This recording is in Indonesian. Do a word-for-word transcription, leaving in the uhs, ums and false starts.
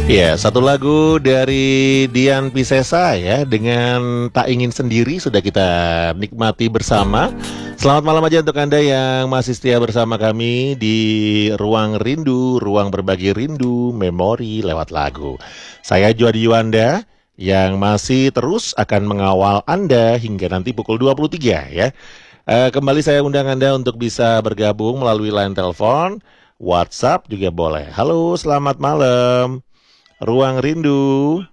Ya, satu lagu dari Dian Piscesa ya, dengan Tak Ingin Sendiri sudah kita nikmati bersama. Selamat malam aja untuk Anda yang masih setia bersama kami di Ruang Rindu, ruang berbagi rindu, memori lewat lagu. Saya Juadi Yuanda yang masih terus akan mengawal Anda hingga nanti pukul dua puluh tiga ya. Eh, kembali saya undang Anda untuk bisa bergabung melalui line telepon, WhatsApp juga boleh. Halo, selamat malam. Ruang Rindu.